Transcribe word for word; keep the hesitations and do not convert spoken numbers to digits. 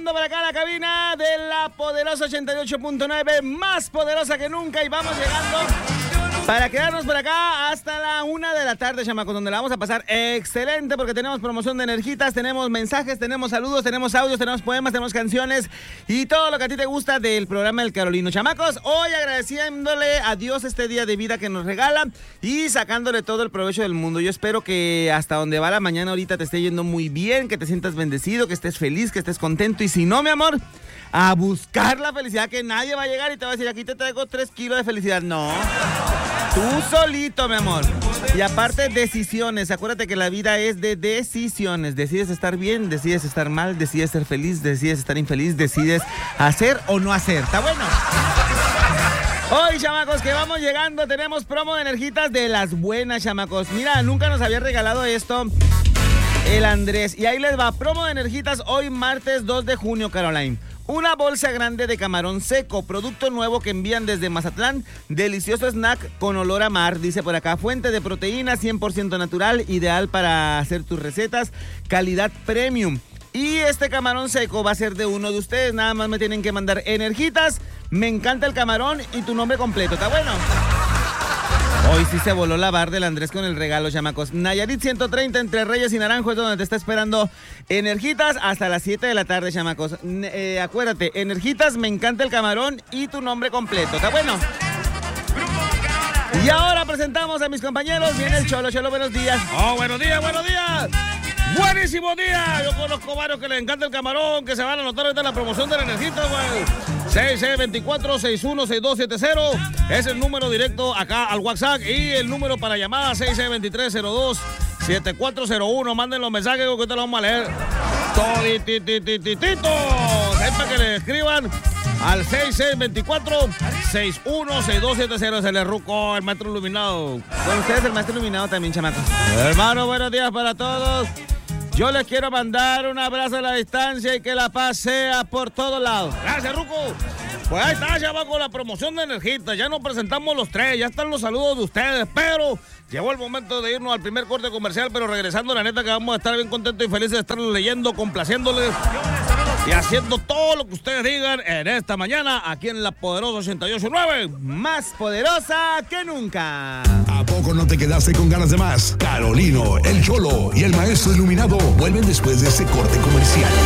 llegando para acá a la cabina de la poderosa ochenta y ocho punto nueve, más poderosa que nunca, y vamos llegando para quedarnos por acá hasta la una de la tarde, chamacos, donde la vamos a pasar excelente porque tenemos promoción de Energitas, tenemos mensajes, tenemos saludos, tenemos audios, tenemos poemas, tenemos canciones y todo lo que a ti te gusta del programa del Carolino. Chamacos, hoy agradeciéndole a Dios este día de vida que nos regala y sacándole todo el provecho del mundo. Yo espero que hasta donde va la mañana ahorita te esté yendo muy bien, que te sientas bendecido, que estés feliz, que estés contento, y si no, mi amor, a buscar la felicidad, que nadie va a llegar y te va a decir, aquí te traigo tres kilos de felicidad. No, tú solito, mi amor. Y aparte, decisiones. Acuérdate que la vida es de decisiones. Decides estar bien, decides estar mal, decides ser feliz, decides estar infeliz, decides hacer o no hacer. ¿Está bueno? Hoy, chamacos, que vamos llegando, tenemos promo de Energitas de las buenas, chamacos. Mira, nunca nos había regalado esto el Andrés. Y ahí les va, promo de Energitas hoy martes dos de junio, Caroline. Una bolsa grande de camarón seco, producto nuevo que envían desde Mazatlán. Delicioso snack con olor a mar, dice por acá. Fuente de proteína, cien por ciento natural, ideal para hacer tus recetas. Calidad premium. Y este camarón seco va a ser de uno de ustedes. Nada más me tienen que mandar Energitas, me encanta el camarón y tu nombre completo. ¿Está bueno? Hoy sí se voló la bar del Andrés con el regalo, chamacos. Nayarit ciento treinta entre Reyes y Naranjo es donde te está esperando Energitas hasta las siete de la tarde, chamacos. Eh, acuérdate, Energitas, me encanta el camarón y tu nombre completo. ¿Está bueno? Y ahora presentamos a mis compañeros. Viene el Cholo. Cholo, buenos días. Oh, buenos días, buenos días. Buenísimo día. Yo conozco varios que les encanta el camarón, que se van a anotar ahorita en la promoción de la Energita, güey. seis seis dos cuatro, seis uno seis dos siete cero es el número directo acá al WhatsApp, y el número para llamada seis seis dos tres cero dos siete cuatro cero uno. Manden los mensajes que ahorita los vamos a leer toditititititos. Ahí para que le escriban al seis seis dos cuatro, seis uno seis dos siete cero. Se le rucó el maestro iluminado. Con ustedes el maestro iluminado también, chamacos. Hermano, buenos días para todos. Yo les quiero mandar un abrazo a la distancia y que la paz sea por todos lados. Gracias, Ruco. Pues ahí está, ya va con la promoción de Energita. Ya nos presentamos los tres, ya están los saludos de ustedes, pero llegó el momento de irnos al primer corte comercial, pero regresando, la neta que vamos a estar bien contentos y felices de estarlos leyendo, complaciéndoles y haciendo todo lo que ustedes digan en esta mañana aquí en la poderosa ochenta y ocho punto nueve. Más poderosa que nunca. ¿A poco no te quedaste con ganas de más? Carolino, el Cholo y el maestro iluminado vuelven después de este corte comercial.